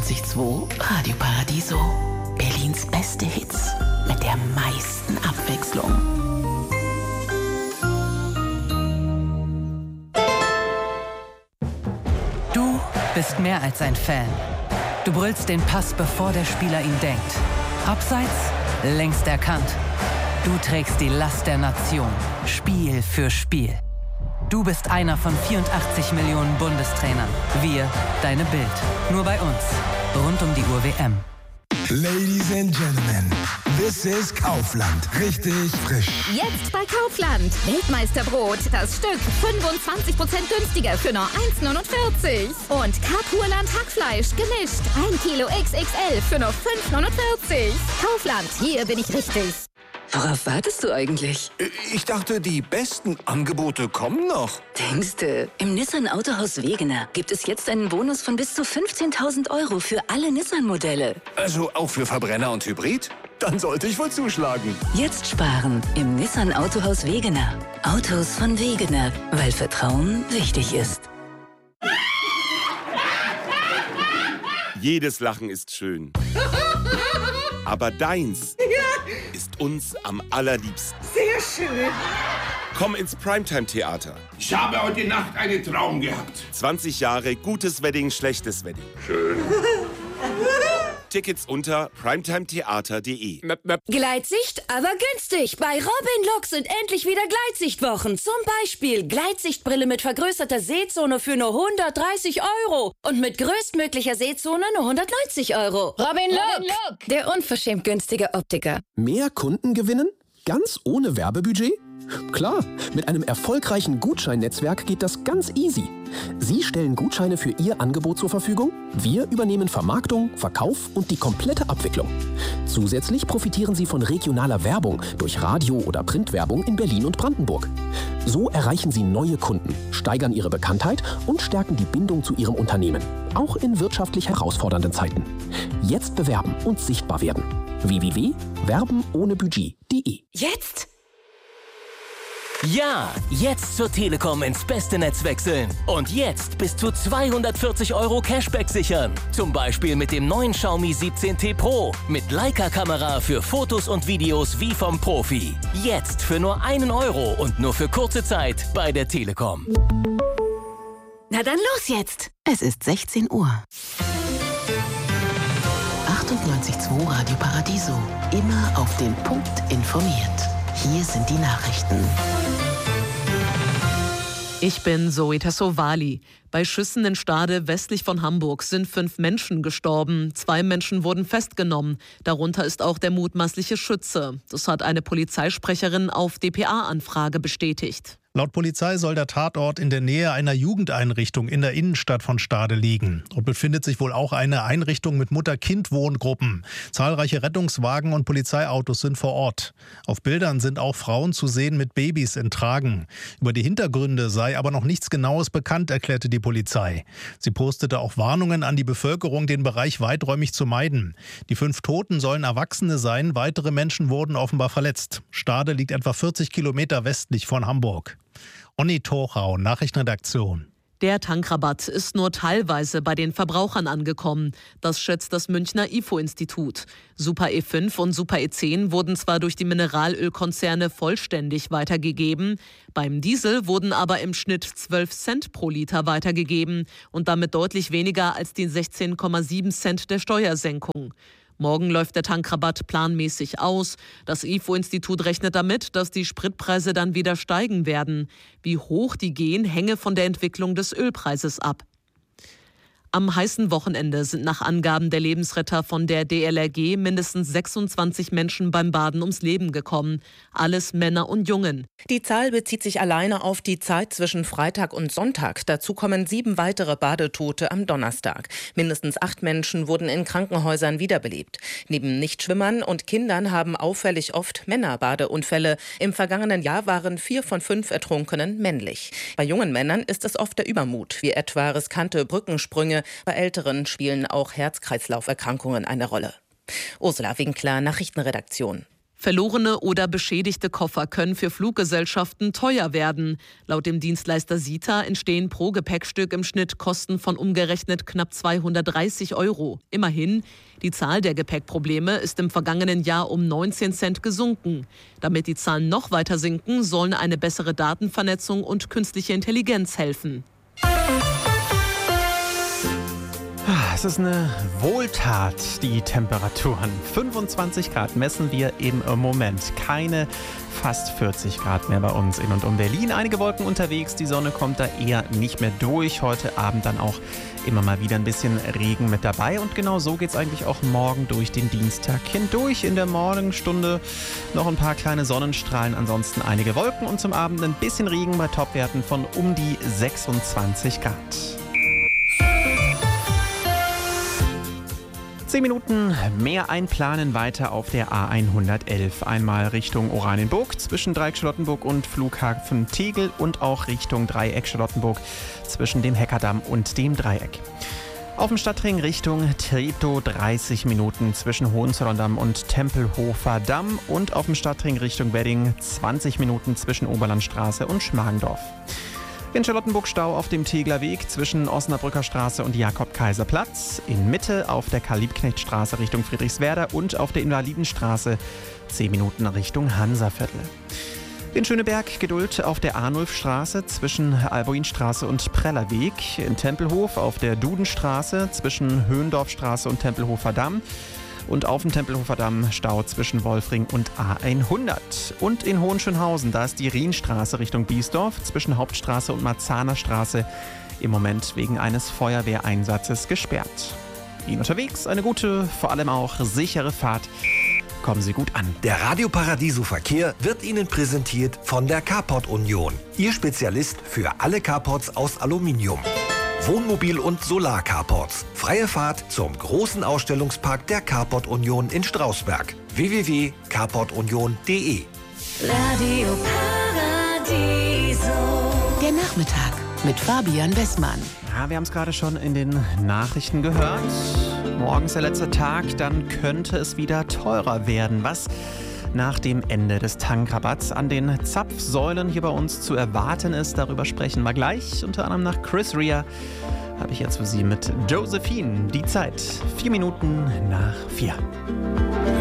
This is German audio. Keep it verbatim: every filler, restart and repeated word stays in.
achtundneunzig Komma zwei Radio Paradiso. Berlins beste Hits mit der meisten Abwechslung. Du bist mehr als ein Fan. Du brüllst den Pass, bevor der Spieler ihn denkt. Abseits, längst erkannt. Du trägst die Last der Nation, Spiel für Spiel. Du bist einer von vierundachtzig Millionen Bundestrainern. Wir, deine Bild. Nur bei uns. Rund um die Uhr W M. Ladies and Gentlemen, this is Kaufland. Richtig frisch. Jetzt bei Kaufland. Weltmeisterbrot. Das Stück fünfundzwanzig Prozent günstiger für nur eins neunundvierzig. Und Karpurland Hackfleisch gemischt. ein Kilo X X L für nur fünf neunundvierzig. Kaufland, hier bin ich richtig. Worauf wartest du eigentlich? Ich dachte, die besten Angebote kommen noch. Denkste, im Nissan Autohaus Wegener gibt es jetzt einen Bonus von bis zu fünfzehntausend Euro für alle Nissan-Modelle. Also auch für Verbrenner und Hybrid? Dann sollte ich wohl zuschlagen. Jetzt sparen im Nissan Autohaus Wegener. Autos von Wegener, weil Vertrauen wichtig ist. Jedes Lachen ist schön. Aber deins ist uns am allerliebsten. Sehr schön. Komm ins Primetime-Theater. Ich habe heute Nacht einen Traum gehabt. zwanzig Jahre gutes Wedding, schlechtes Wedding. Schön. Tickets unter primetimetheater punkt de. Gleitsicht, aber günstig. Bei Robin Look sind endlich wieder Gleitsichtwochen. Zum Beispiel Gleitsichtbrille mit vergrößerter Sehzone für nur hundertdreißig Euro. Und mit größtmöglicher Sehzone nur hundertneunzig Euro. Robin Look, Robin Look. Der unverschämt günstige Optiker. Mehr Kunden gewinnen? Ganz ohne Werbebudget? Klar, mit einem erfolgreichen Gutscheinnetzwerk geht das ganz easy. Sie stellen Gutscheine für Ihr Angebot zur Verfügung, wir übernehmen Vermarktung, Verkauf und die komplette Abwicklung. Zusätzlich profitieren Sie von regionaler Werbung durch Radio- oder Printwerbung in Berlin und Brandenburg. So erreichen Sie neue Kunden, steigern Ihre Bekanntheit und stärken die Bindung zu Ihrem Unternehmen, auch in wirtschaftlich herausfordernden Zeiten. Jetzt bewerben und sichtbar werden. w w w punkt werben ohne budget punkt de. Jetzt? Ja, jetzt zur Telekom ins beste Netz wechseln. Und jetzt bis zu zweihundertvierzig Euro Cashback sichern. Zum Beispiel mit dem neuen Xiaomi siebzehn T Pro. Mit Leica-Kamera für Fotos und Videos wie vom Profi. Jetzt für nur einen Euro und nur für kurze Zeit bei der Telekom. Na dann los jetzt. Es ist sechzehn Uhr. achtundneunzig Komma zwei Radio Paradiso. Immer auf den Punkt informiert. Hier sind die Nachrichten. Ich bin Zoe Tassovali. Bei Schüssen in Stade westlich von Hamburg sind fünf Menschen gestorben. Zwei Menschen wurden festgenommen. Darunter ist auch der mutmaßliche Schütze. Das hat eine Polizeisprecherin auf D P A-Anfrage bestätigt. Laut Polizei soll der Tatort in der Nähe einer Jugendeinrichtung in der Innenstadt von Stade liegen. Dort befindet sich wohl auch eine Einrichtung mit Mutter-Kind-Wohngruppen. Zahlreiche Rettungswagen und Polizeiautos sind vor Ort. Auf Bildern sind auch Frauen zu sehen mit Babys in Tragen. Über die Hintergründe sei aber noch nichts Genaues bekannt, erklärte die Polizei. Sie postete auch Warnungen an die Bevölkerung, den Bereich weiträumig zu meiden. Die fünf Toten sollen Erwachsene sein, weitere Menschen wurden offenbar verletzt. Stade liegt etwa vierzig Kilometer westlich von Hamburg. Onni Torau, Nachrichtenredaktion. Der Tankrabatt ist nur teilweise bei den Verbrauchern angekommen. Das schätzt das Münchner I F O-Institut. Super E fünf und Super E zehn wurden zwar durch die Mineralölkonzerne vollständig weitergegeben. Beim Diesel wurden aber im Schnitt zwölf Cent pro Liter weitergegeben und damit deutlich weniger als die sechzehn Komma sieben Cent der Steuersenkung. Morgen läuft der Tankrabatt planmäßig aus. Das I F O-Institut rechnet damit, dass die Spritpreise dann wieder steigen werden. Wie hoch die gehen, hänge von der Entwicklung des Ölpreises ab. Am heißen Wochenende sind nach Angaben der Lebensretter von der D L R G mindestens sechsundzwanzig Menschen beim Baden ums Leben gekommen. Alles Männer und Jungen. Die Zahl bezieht sich alleine auf die Zeit zwischen Freitag und Sonntag. Dazu kommen sieben weitere Badetote am Donnerstag. Mindestens acht Menschen wurden in Krankenhäusern wiederbelebt. Neben Nichtschwimmern und Kindern haben auffällig oft Männer Badeunfälle. Im vergangenen Jahr waren vier von fünf Ertrunkenen männlich. Bei jungen Männern ist es oft der Übermut, wie etwa riskante Brückensprünge. Bei Älteren spielen auch Herz-Kreislauf-Erkrankungen eine Rolle. Ursula Winkler, Nachrichtenredaktion. Verlorene oder beschädigte Koffer können für Fluggesellschaften teuer werden. Laut dem Dienstleister SITA entstehen pro Gepäckstück im Schnitt Kosten von umgerechnet knapp zweihundertdreißig Euro. Immerhin, die Zahl der Gepäckprobleme ist im vergangenen Jahr um neunzehn Cent gesunken. Damit die Zahlen noch weiter sinken, sollen eine bessere Datenvernetzung und künstliche Intelligenz helfen. Es ist eine Wohltat, die Temperaturen. fünfundzwanzig Grad messen wir im Moment. Keine fast vierzig Grad mehr bei uns in und um Berlin. Einige Wolken unterwegs, die Sonne kommt da eher nicht mehr durch. Heute Abend dann auch immer mal wieder ein bisschen Regen mit dabei. Und genau so geht es eigentlich auch morgen durch den Dienstag hindurch. In der Morgenstunde noch ein paar kleine Sonnenstrahlen, ansonsten einige Wolken. Und zum Abend ein bisschen Regen bei Topwerten von um die sechsundzwanzig Grad. Zehn Minuten mehr einplanen weiter auf der A hundertelf. Einmal Richtung Oranienburg zwischen Dreieck Charlottenburg und Flughafen Tegel und auch Richtung Dreieck Charlottenburg zwischen dem Heckerdamm und dem Dreieck. Auf dem Stadtring Richtung Treptow dreißig Minuten zwischen Hohenzollern-Damm und Tempelhofer Damm und auf dem Stadtring Richtung Wedding zwanzig Minuten zwischen Oberlandstraße und Schmargendorf. In Charlottenburg Stau auf dem Tegler Weg zwischen Osnabrücker Straße und Jakob-Kaiser-Platz. In Mitte auf der Karl-Liebknecht-Straße Richtung Friedrichswerder und auf der Invalidenstraße zehn Minuten Richtung Hansaviertel. In Schöneberg Geduld auf der Arnulfstraße zwischen Alboinstraße und Prellerweg. In Tempelhof auf der Dudenstraße zwischen Höhendorfstraße und Tempelhofer Damm. Und auf dem Tempelhofer Damm Stau zwischen Wolfring und A hundert. Und in Hohenschönhausen, da ist die Rienstraße Richtung Biesdorf zwischen Hauptstraße und Marzahner Straße im Moment wegen eines Feuerwehreinsatzes gesperrt. Ihnen unterwegs eine gute, vor allem auch sichere Fahrt. Kommen Sie gut an. Der Radio Paradiso Verkehr wird Ihnen präsentiert von der Carport Union. Ihr Spezialist für alle Carports aus Aluminium. Wohnmobil- und Solar-Carports. Freie Fahrt zum großen Ausstellungspark der Carport Union in Strausberg. w w w punkt carport union punkt d e Radio Paradiso. Der Nachmittag mit Fabian Wessmann. Ja, wir haben es gerade schon in den Nachrichten gehört. Morgen ist der letzte Tag, dann könnte es wieder teurer werden. Was nach dem Ende des Tankrabatts an den Zapfsäulen hier bei uns zu erwarten ist, darüber sprechen wir gleich. Unter anderem nach Chris Rea habe ich jetzt für Sie mit Josephine die Zeit. Vier Minuten nach vier.